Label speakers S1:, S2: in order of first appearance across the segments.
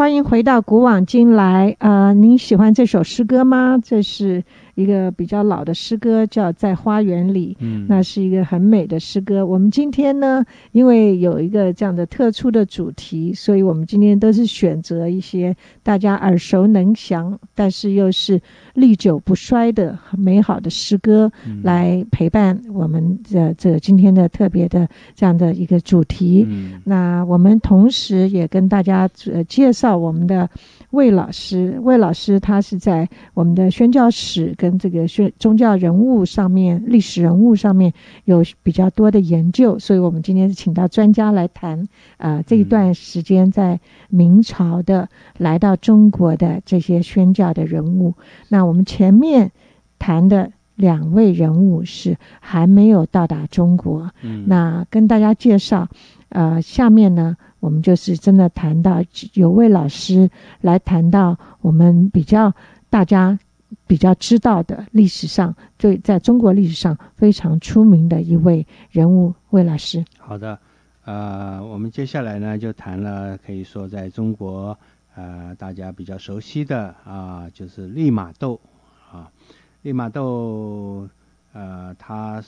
S1: 欢迎回到古往今来。您喜欢这首诗歌吗？这是一个比较老的诗歌，叫《在花园里》。那是一个很美的诗歌。我们今天呢，因为有一个这样的特殊的主题，所以我们今天都是选择一些大家耳熟能详，但是又是历久不衰的很美好的诗歌，来陪伴我们这今天的特别的这样的一个主题。那我们同时也跟大家介绍我们的魏老师。魏老师他是在我们的宣教史跟这个宗教人物上面、历史人物上面有比较多的研究，所以我们今天是请到专家来谈这一段时间在明朝的来到中国的这些宣教的人物。那我们前面谈的2位人物是还没有到达中国，那跟大家介绍下面呢我们就是真的谈到有位老师来谈到我们大家比较知道的历史上，对，在中国历史上非常出名的一位人物。魏老师。
S2: 好的，我们接下来呢就谈了可以说在中国大家比较熟悉的就是利玛窦利玛窦他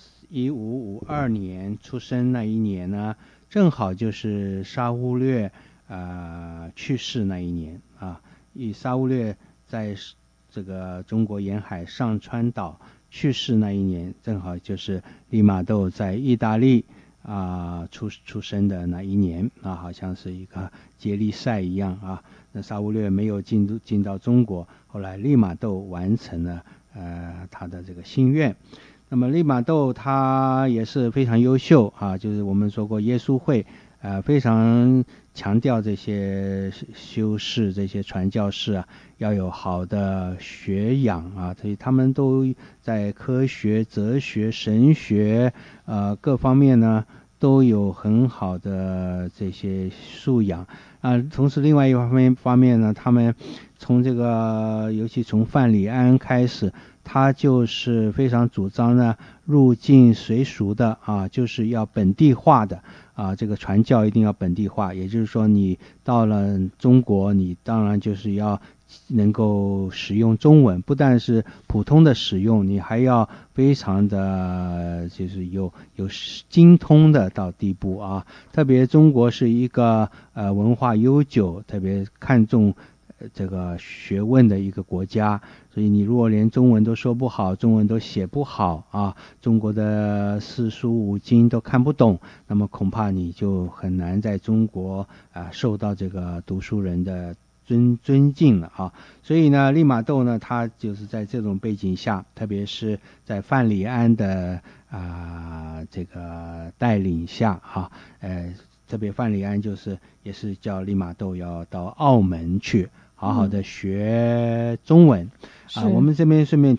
S2: 1552年出生，那一年呢正好就是沙乌略去世那一年沙乌略在这个中国沿海上川岛去世那一年，正好就是利玛窦在意大利出生的那一年好像是一个接力赛一样那沙乌略没有进到中国，后来利玛窦完成了他的这个心愿。那么利玛窦他也是非常优秀就是我们说过耶稣会非常强调这些修士、这些传教士要有好的学养所以他们都在科学、哲学、神学各方面呢都有很好的这些素养同时另外一方面呢，他们从这个尤其从范里安开始，他就是非常主张呢入境随俗的就是要本地化的这个传教一定要本地化，也就是说你到了中国，你当然就是要能够使用中文，不但是普通的使用，你还要非常的就是有精通的到地步特别中国是一个文化悠久，特别看重这个学问的一个国家，所以你如果连中文都说不好，中文都写不好中国的四书五经都看不懂，那么恐怕你就很难在中国受到这个读书人的尊敬了所以呢利玛窦呢他就是在这种背景下，特别是在范里安的这个带领下特别范里安也是叫利玛窦要到澳门去好好的学中文我们这边顺便